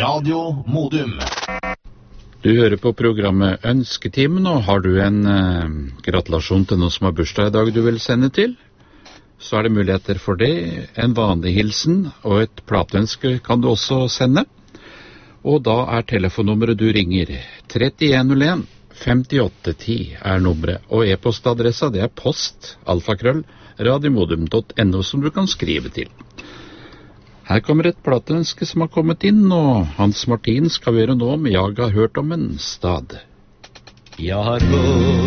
Radio Modum. Du hører på programmet Ønsketimen, og har du en gratulasjon til noen som har bursdag i dag du vil sende til, så er det muligheter for det. En vanlig hilsen og et plateønske kan du også sende. Og da er telefonnummeret du ringer 3101 5810 er nummeret, og e-postadressa det er post, alfakrøll, radiomodum.no, som du kan skrive til. Her kommer et plateønske som har kommet inn, og Hans Martin skal gjøre nå med Jeg har hørt om en stad. Jeg har hørt